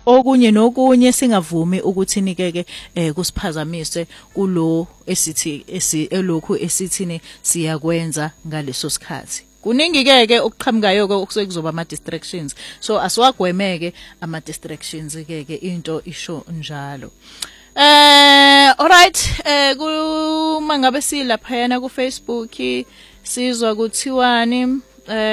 okunye nokunye singavumi ukuthi nikeke kusiphazamise kulo esithi elokhu esithini siyakwenza ngaleso sikhathi. Kuningi ke ukuqhamukayo okuzoba ama distractions, so asiwagwemeke ama distractions ke into isho njalo. Alright, kuma ngabe silaphayana ku Facebook sizwa kuthiwani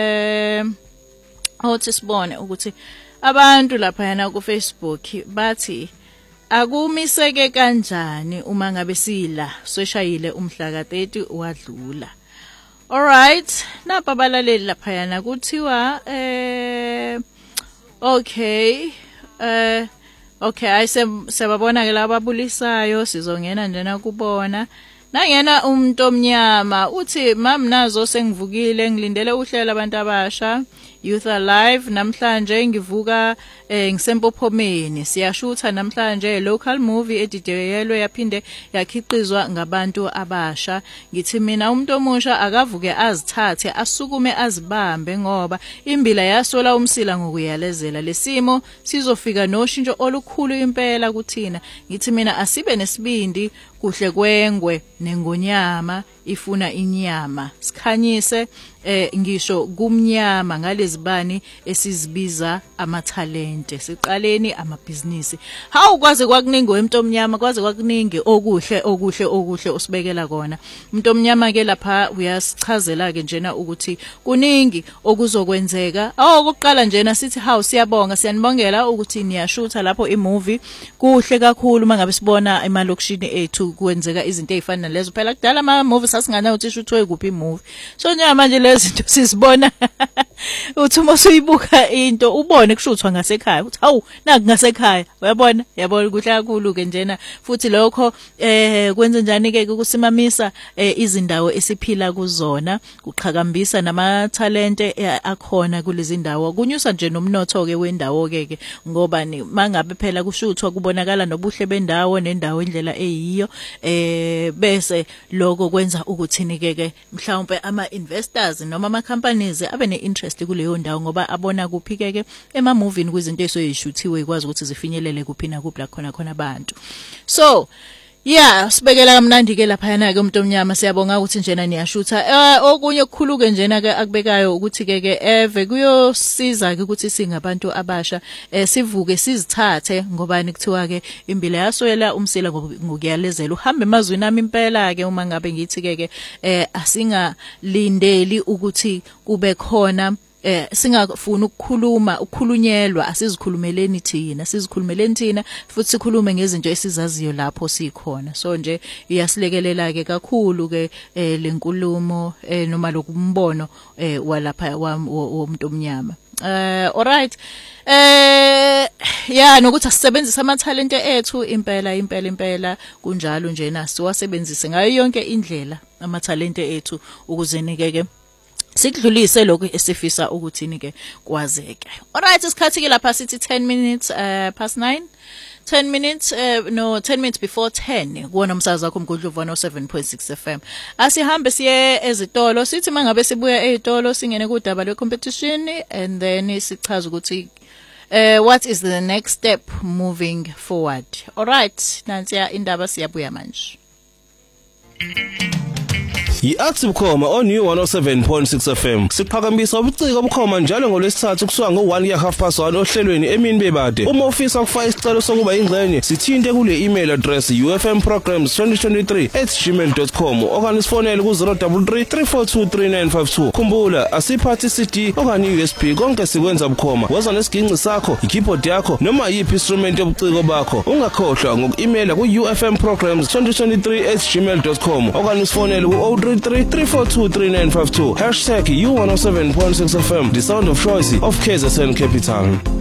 othi sibone ukuthi abantu laphayana ku Facebook bathi akumiseke kanjani uma ngabe sila soshayile umhla ka 30 wadlula. Alright, napha balaleli laphayana kuthiwa okay ayisebabona ke laba ababulisayo sizongena njena kubona. Nangena umuntu omnyama uthi mam nazo sengivukile ngilindele uhlela abantu abasha Youth Alive namhlanje ngivuka ngisempophomeni siyashutha namhlanje local movie edidiyelwe yaphinde yakhiqizwa ngabantu abasha. Ngithi mina umuntu omusha akavuke azithathe asukume azibambe ngoba imbila yasola umsila ngokuyalezela lesimo sizofika noshintsho olukhulu impela kuthina. Ngithi mina asibe nesibindi kuhle kwengwe nengonyama ifuna inyama sikhanyise ngisho kumnyama ngalezibani esizibiza amathalente siqaleni amabhizinisi. Hawu kwaze kwakuningi wento omnyama kwaze kwakuningi okuhle usibekela kona. Umuntu omnyama ke lapha uyasichazela ke njena ukuthi kuningi okuzokwenzeka. Okokuqala njena sithi hawu siyabonga siyanibongela ukuthi niyashutha lapho imovie kuhle kakhulu mangabe sibona emalokishini ethu kwenzeka izinto ezifana nalezo. Phela kudala ama movies asingana ukuthi ishuthwe kuphi imovie. So njengamanje lezi zinto sizibona uthi uma usuyibuka into ubone kushuthwa ngasekhaya uthi hawu naku ngasekhaya uyabona kuhle kakhulu ke njena futhi lokho kwenza njani ke ukusimamisa izindawo esiphila kuzona kuqhakambisa nama talente akhona kulezi ndawo kunyusa nje nomnotho ke wendawo ke ngoba mangabe phela kushuthwa kubonakala nobuhle bendawo nendawo indlela eyiyo bese lokho kwenza ukuthi nikeke mhlawumbe ama investors noma ama companies abe ne-interest kuleyo ndawo ngoba abona kuphi ke ema movie kwizinto esoyishuthiwe ikwazi ukuthi zifinyelele kuphi na kuphi la khona abantu. So yeah sibekela kamnandi ke laphayana ke umuntu omnyama siyabonga ukuthi njena niyashutha. Okunye okukhuluke njena ke akubekayo ukuthi ke eve kuyosiza ke ukuthi singabantu abasha sivuke sizithathe ngobani kuthiwa ke imbila yasoyela umsila ngokuyalezela uhambe emazweni ami impela ke uma ngabe ngithi ke asingalindeli ukuthi kube khona singafuna ukukhulunyelwa asizikhulumeleni thina futhi sikhulume ngezinto esizaziyo lapho sikhona. So nje iyasilekelela ke kakhulu ke lenkulumo noma lokumbono walapha womuntu omnyama. Alright, yeah nokuthi asisebenzise amathalente ethu impela kunjalo njena siwasebenzise ngayo yonke indlela amathalente ethu ukuze nikeke sikudlulise lokho esifisa ukuthi nike kwazeke. Alright, isikhathi ke lapha sithi 10 minutes past 9 10 minutes before 10 kuona umsakazo wakho Mgudluvu 107.6 FM. Asihambe siye ezitolo sithi mangabe sibuya ezitolo singene kudaba le competition and then sichaza ukuthi what is the next step moving forward. Alright, nansiya indaba siyabuya manje. Yi-Active Bukhoma on U107.6 FM. Siphakamisa ubuciko bukhoma njalo ngolwesithathu kusuka ngo-1 1:30 ohlelweni emini bebade. Uma ufisa ukufaka isicelo sokuba ingxenye, sithinte kule email address ufmprograms2023@gmail.com okanye sifonele ku-033 342 3952. Khumbula asiphathi CD okanye USB konke sikwenza bukhoma. Woza nesiginci sakho, i-keyboard yakho noma yiphi instrument yobuciko bakho. Ungakhohlwa ngoku-emaila ku-ufmprograms2023@gmail.com okanye sifonele ku 033 342 3952 #U107.6 FM, the sound of choice of KZN Capital.